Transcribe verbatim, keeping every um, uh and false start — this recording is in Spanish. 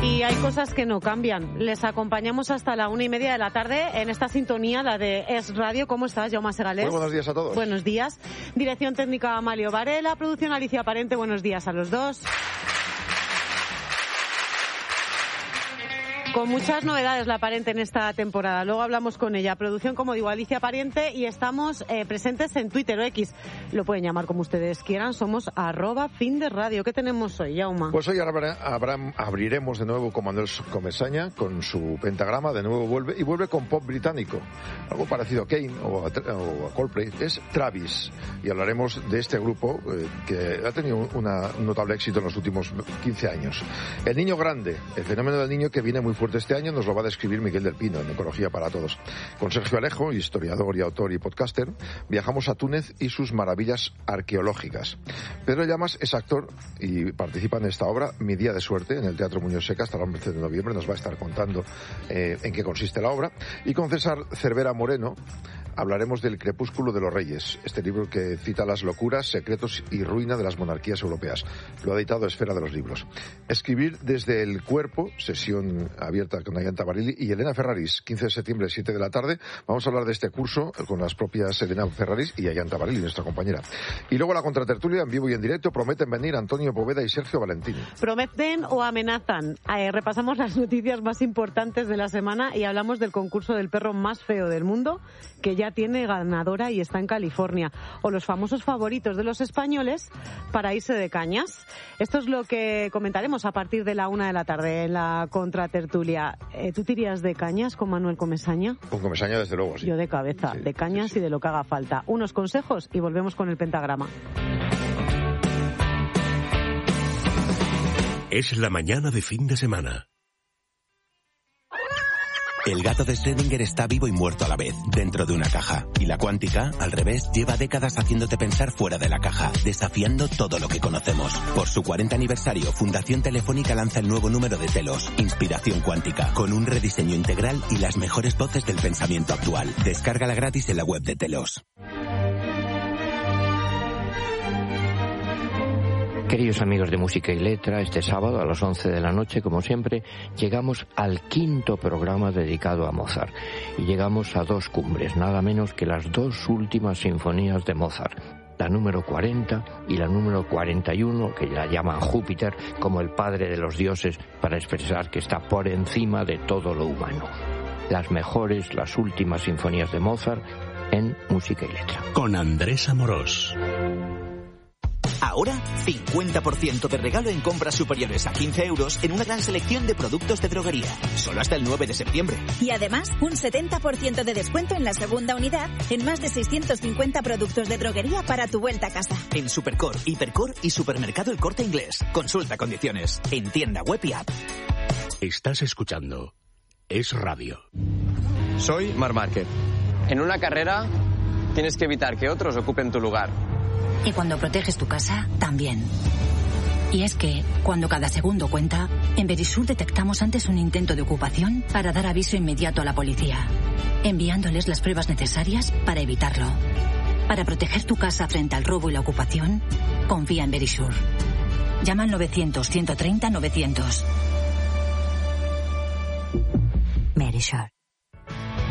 Y hay cosas que no cambian. Les acompañamos hasta la una y media de la tarde en esta sintonía, la de Es Radio. ¿Cómo estás, Jaume Segales? Muy buenos días a todos. Buenos días. Dirección técnica Amalio Varela, producción Alicia Parente. Buenos días a los dos. Con muchas novedades la Parente en esta temporada. Luego hablamos con ella. Producción, como digo, Alicia Pariente, y estamos eh, presentes en Twitter o X. Lo pueden llamar como ustedes quieran. Somos arroba fin de radio. ¿Qué tenemos hoy, Jaume? Pues hoy habrá, habrá, abriremos de nuevo con Manuel Comesaña, con su pentagrama. De nuevo vuelve, y vuelve con pop británico. Algo parecido a Kane o a, o a Coldplay. Es Travis. Y hablaremos de este grupo eh, que ha tenido una, un notable éxito en los últimos quince años. El niño grande, el fenómeno del niño que viene muy fuerte este año, nos lo va a describir Miguel del Pino en Ecología para Todos. Con Sergio Alejo, historiador y autor y podcaster, viajamos a Túnez y sus maravillas arqueológicas. Pedro Llamas es actor y participa en esta obra, Mi día de suerte, en el Teatro Muñoz Seca hasta el once de noviembre. Nos va a estar contando eh, en qué consiste la obra. Y con César Cervera Moreno hablaremos del Crepúsculo de los Reyes, este libro que cita las locuras, secretos y ruina de las monarquías europeas. Lo ha editado Esfera de los Libros. Escribir desde el cuerpo, sesión abierta con Ayanta Barili y Elena Ferraris, quince de septiembre, siete de la tarde. Vamos a hablar de este curso con las propias Elena Ferraris y Ayanta Barili, nuestra compañera. Y luego la contratertulia en vivo y en directo. Prometen venir Antonio Poveda y Sergio Valentín. Prometen o amenazan. Eh, repasamos las noticias más importantes de la semana y hablamos del concurso del perro más feo del mundo, que ya tiene ganadora y está en California. O los famosos favoritos de los españoles para irse de cañas. Esto es lo que comentaremos a partir de la una de la tarde en la contratertulia. Eh, ¿Tú te irías de cañas con Manuel Comesaña? Con Comesaña, desde luego, sí. Yo de cabeza, sí, de cañas, sí, sí. Y de lo que haga falta. Unos consejos y volvemos con el pentagrama. Es la mañana de fin de semana. El gato de Schrödinger está vivo y muerto a la vez, dentro de una caja. Y la cuántica, al revés, lleva décadas haciéndote pensar fuera de la caja, desafiando todo lo que conocemos. Por su cuarenta aniversario, Fundación Telefónica lanza el nuevo número de Telos, Inspiración Cuántica, con un rediseño integral y las mejores voces del pensamiento actual. Descárgala gratis en la web de Telos. Queridos amigos de Música y Letra, este sábado a las once de la noche, como siempre, llegamos al quinto programa dedicado a Mozart. Y llegamos a dos cumbres, nada menos que las dos últimas sinfonías de Mozart. La número cuarenta y la número cuarenta y uno, que la llaman Júpiter como el padre de los dioses, para expresar que está por encima de todo lo humano. Las mejores, las últimas sinfonías de Mozart en Música y Letra. Con Andrés Amorós. Ahora, cincuenta por ciento de regalo en compras superiores a quince euros en una gran selección de productos de droguería. Solo hasta el nueve de septiembre. Y además, un setenta por ciento de descuento en la segunda unidad en más de seiscientos cincuenta productos de droguería para tu vuelta a casa. En Supercor, Hipercor y Supermercado El Corte Inglés. Consulta condiciones. En tienda web y app. Estás escuchando Es Radio. Soy Marc Márquez. En una carrera tienes que evitar que otros ocupen tu lugar. Y cuando proteges tu casa, también. Y es que, cuando cada segundo cuenta, en Verisur detectamos antes un intento de ocupación para dar aviso inmediato a la policía, enviándoles las pruebas necesarias para evitarlo. Para proteger tu casa frente al robo y la ocupación, confía en Verisur. Llama al novecientos, ciento treinta, novecientos. Verisur.